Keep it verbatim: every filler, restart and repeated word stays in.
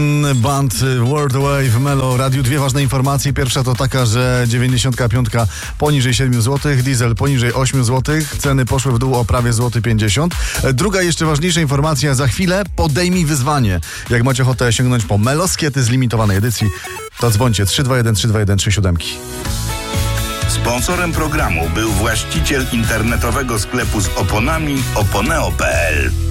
Band World Away w Melo Radiu. Dwie ważne informacje. Pierwsza to taka, że dziewięćdziesiątka piątka poniżej siedem złotych, diesel poniżej osiem złotych. Ceny poszły w dół o prawie złoty pięćdziesiąt. Druga, jeszcze ważniejsza informacja. Za chwilę podejmij wyzwanie. Jak macie ochotę sięgnąć po Meloskiety z limitowanej edycji, to dzwońcie trzy dwa jeden trzy dwa jeden trzy siedem. Sponsorem programu był właściciel internetowego sklepu z oponami oponeo kropka p l.